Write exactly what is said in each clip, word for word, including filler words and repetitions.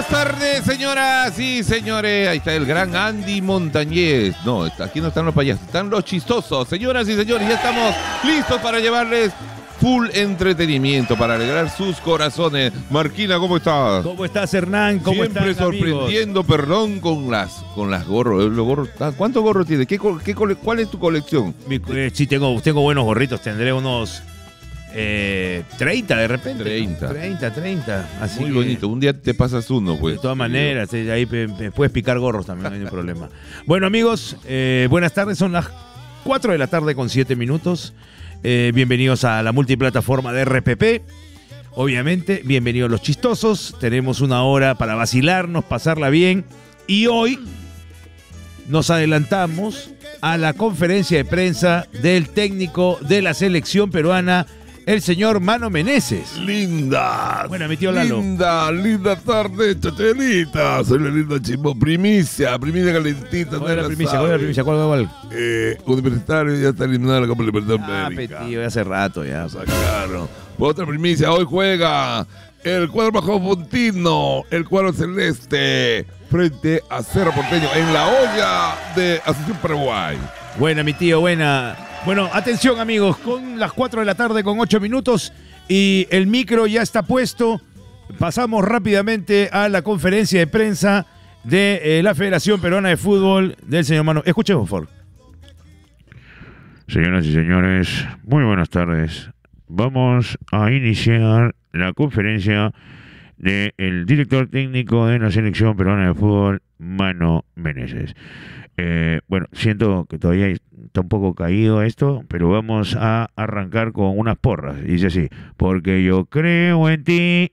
buenas tardes, señoras y señores. Ahí está el gran Andy Montañez. No, aquí no están los payasos, están los chistosos. Señoras y señores, ya estamos listos para llevarles full entretenimiento, para alegrar sus corazones. Marquina, ¿cómo estás? ¿Cómo estás, Hernán? ¿Cómo Siempre están, sorprendiendo, amigos? perdón, con las con las gorros. Los gorros ¿cuántos gorros tienes? ¿Qué, qué, ¿Cuál es tu colección? Mi, eh, sí, tengo, tengo buenos gorritos. Tendré unos eh, treinta de repente. treinta. treinta, treinta. Así Muy que, bonito. Un día te pasas uno, pues. de todas maneras, eh, ahí pe- pe- puedes picar gorros también, no hay ningún problema. Bueno, amigos, eh, buenas tardes. Son las cuatro de la tarde con siete minutos. Eh, bienvenidos a la multiplataforma de R P P. Obviamente, bienvenidos los chistosos. Tenemos una hora para vacilarnos, pasarla bien. Y hoy nos adelantamos a la conferencia de prensa del técnico de la selección peruana, el señor Mano Meneses. Linda. Bueno, mi tío Lalo. Linda, linda tarde, chachelita. Soy la linda chimbo. Primicia, primicia calentita. ¿Cuál es la primicia? ¿Cuál es la primicia? ¿Cuál, cuál, cuál? Eh, Universitario ya está eliminada la Copa Libertadores Ah, América. tío, hace rato ya. Sacaron. Otra primicia, hoy juega el cuadro bajo Fontino, el cuadro celeste, frente a Cerro Porteño en la olla de Asociación Paraguay. Buena, mi tío, buena. Bueno, atención, amigos, con las cuatro de la tarde con ocho minutos y el micro ya está puesto. Pasamos rápidamente a la conferencia de prensa de eh, la Federación Peruana de Fútbol del señor Mano. Escuchemos, por favor. Señoras y señores, muy buenas tardes. Vamos a iniciar la conferencia del director técnico de la selección peruana de fútbol, Mano Meneses. Eh, bueno, siento que todavía está un poco caído esto, pero vamos a arrancar con unas porras. Dice así: porque yo creo en ti.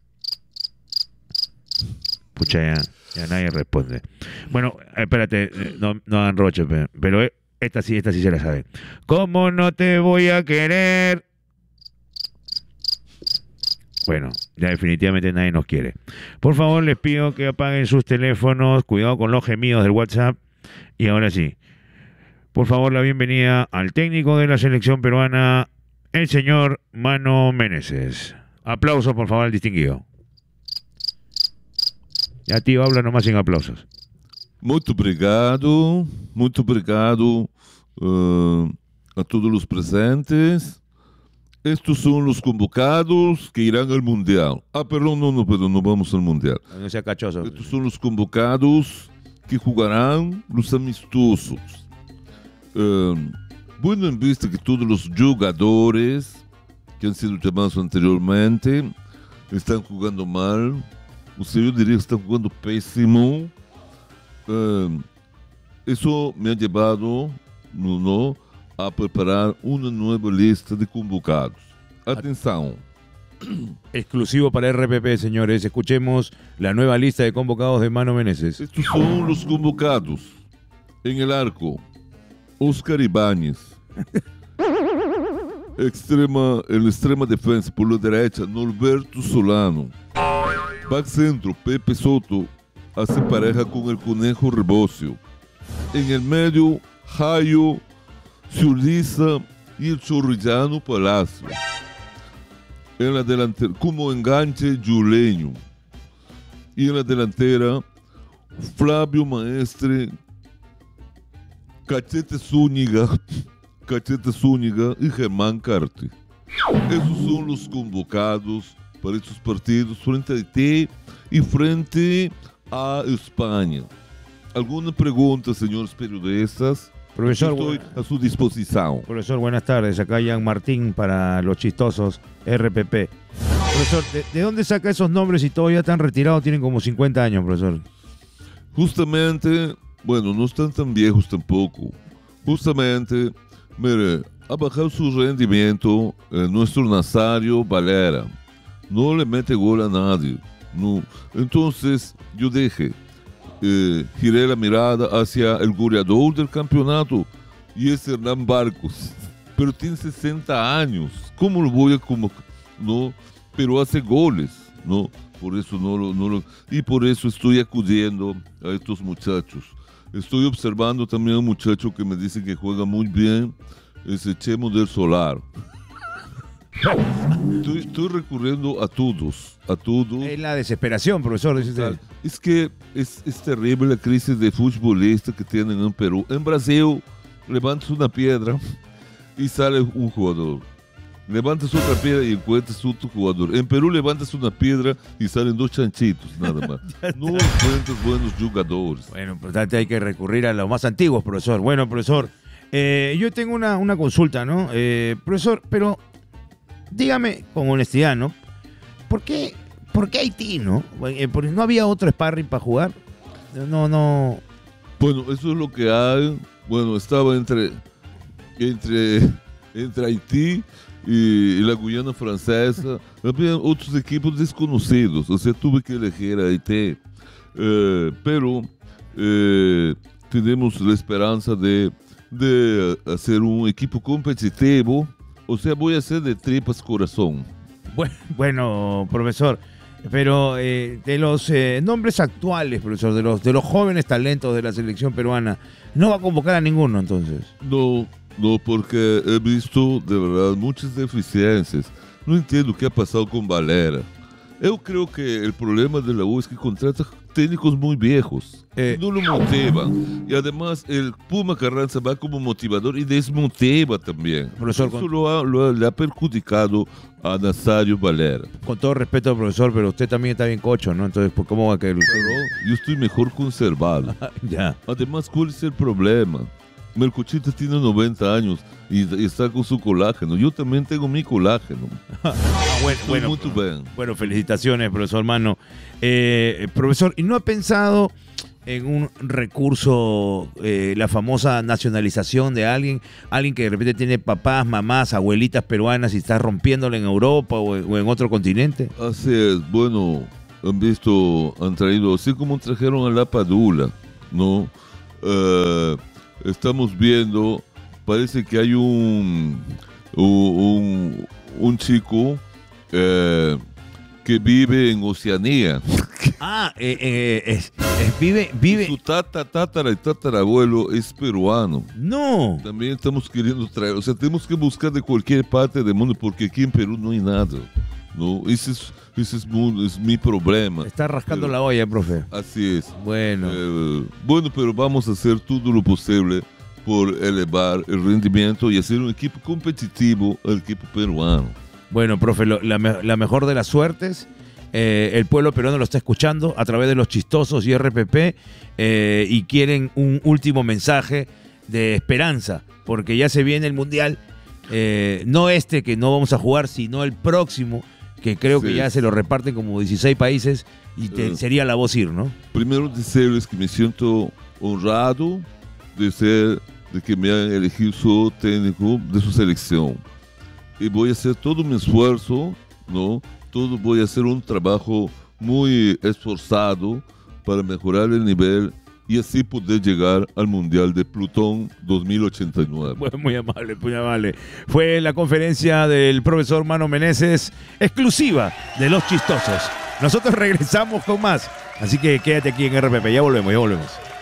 Pucha, ya, ya nadie responde. Bueno, espérate, no, no hagan roche, pe- pero esta sí, esta sí se la sabe. ¿Cómo no te voy a querer? Bueno, ya definitivamente nadie nos quiere. Por favor, les pido que apaguen sus teléfonos. Cuidado con los gemidos del WhatsApp. Y ahora sí, por favor, la bienvenida al técnico de la selección peruana, el señor Mano Meneses. Aplausos, por favor, al distinguido. Ya, tío, habla nomás sin aplausos. Muito obrigado, muito obrigado uh, a todos los presentes. Estos son los convocados que irán al Mundial. Ah, perdón, no, no, perdón, no vamos al Mundial. No sea cachoso. Estos son los convocados que jugarán los amistosos. Uh, bueno, en vista que todos los jugadores que han sido llamados anteriormente están jugando mal, o sea, yo diría que están jugando pésimo. Uh, eso me ha llevado, no, no, a preparar una nueva lista de convocados. Atención. Exclusivo para R P P, señores. Escuchemos la nueva lista de convocados de Mano Meneses. Estos son los convocados. En el arco, Oscar Ibáñez. Extrema, en la extrema defensa, por la derecha, Norberto Solano. Back centro, Pepe Soto hace pareja con el Conejo Rebocio. En el medio, Jairo, Ciuliza y el Chorrillano Palacio. En la delantera, como enganche, Yuleño. Y en la delantera, Flavio Maestre, Cachete Zúñiga, Cachete Zúñiga y Germán Carte. Esos son los convocados para estos partidos frente a Haití y frente a España. ¿Alguna pregunta, señores periodistas? Profesor, Estoy a su disposición. Profesor, buenas tardes. Acá Jan Martín para los chistosos R P P. Profesor, ¿de, de dónde saca esos nombres y todavía están retirados? Tienen como cincuenta años, profesor. Justamente, bueno, no están tan viejos tampoco. Justamente, mire, ha bajado su rendimiento eh, nuestro Nazario Valera. No le mete gol a nadie. No. Entonces, yo dije, eh, giré la mirada hacia el goleador del campeonato y es Hernán Barcos. Pero tiene sesenta años. ¿Cómo lo voy a convocar? No, pero hace goles, ¿no? Por eso no lo, no lo... Y por eso estoy acudiendo a estos muchachos. Estoy observando también a un muchacho que me dice que juega muy bien, ese Chemo del Solar. Estoy, estoy recurriendo a todos, a todos. Es la desesperación, profesor. Dice usted. Es que es, es terrible la crisis de futbolistas que tienen en Perú. En Brasil, levantas una piedra y sale un jugador. Levantas otra piedra y encuentras otro jugador. En Perú levantas una piedra y salen dos chanchitos, nada más. No encuentras buenos jugadores. Bueno, por tanto hay que recurrir a los más antiguos, profesor. Bueno, profesor, eh, yo tengo una, una consulta, ¿no? Eh, profesor, pero dígame con honestidad, ¿no? ¿Por qué, por qué Haití, no? Eh, porque ¿no había otro sparring para jugar? No, no... Bueno, eso es lo que hay. Bueno, estaba entre, entre, entre Haití y, y la Guyana Francesa. Había otros equipos desconocidos, o sea, tuve que elegir a Haití. Eh, pero eh, tenemos la esperanza de, de hacer un equipo competitivo. O sea, voy a hacer de tripas corazón. Bueno, bueno profesor, pero eh, de los eh, nombres actuales, profesor, de los, de los jóvenes talentos de la selección peruana, ¿no va a convocar a ninguno entonces? No, no, porque he visto de verdad muchas deficiencias. No entiendo o que ha pasado con Valera. Eu creo que el problema de la U es que contrata técnicos muy viejos. Eh, no lo motivan. Y además el Puma Carranza va como motivador y desmotiva también. Profesor, Eso con, lo ha, lo ha- le ha perjudicado a Nazario Valera. con todo respeto, profesor, pero usted también está bien cocho, ¿no? Entonces, ¿por ¿cómo va a querer usted? Pero yo estoy mejor conservado. Ya. Además, ¿cuál es el problema? Melcochita tiene noventa años y, y está con su colágeno. Yo también tengo mi colágeno. Ah, bueno, Estoy bueno, muy bien. bueno, felicitaciones, profesor hermano. Eh, profesor, ¿y no ha pensado en un recurso, eh, la famosa nacionalización de alguien? Alguien que de repente tiene papás, mamás, abuelitas peruanas y está rompiéndole en Europa o, o en otro continente. Así es, bueno, han visto, han traído, así como trajeron a la Padula, ¿no? Eh, estamos viendo, parece que hay un, un, un chico eh, que vive en Oceanía. Ah, eh, eh, es- es- vive, vive. Su tata, tatara y tatarabuelo es peruano. No. También estamos queriendo traer, o sea, tenemos que buscar de cualquier parte del mundo porque aquí en Perú no hay nada, ¿no? Ese es, ese es, mu- es mi problema. Está rascando Pero- la olla, profe. Así es. Bueno. Eh, bueno, pero vamos a hacer todo lo posible por elevar el rendimiento y hacer un equipo competitivo al equipo peruano. Bueno, profe, lo- la, me- la mejor de las suertes. Eh, el pueblo peruano lo está escuchando a través de los chistosos y R P P eh, y quieren un último mensaje de esperanza, porque ya se viene el Mundial, eh, no este que no vamos a jugar, sino el próximo, que creo que Sí. ya se lo reparten como dieciséis países y te- Eh. sería la voz ir, ¿no? Primero decirles que me siento honrado de ser, de que me han elegido su técnico de su selección. Y voy a hacer todo mi esfuerzo, ¿no? Todo, voy a hacer un trabajo muy esforzado para mejorar el nivel y así poder llegar al Mundial de Plutón dos mil ochenta y nueve. Bueno, muy amable, muy amable. Fue la conferencia del profesor Mano Meneses, exclusiva de Los Chistosos. Nosotros regresamos con más, así que quédate aquí en R P P, ya volvemos, ya volvemos.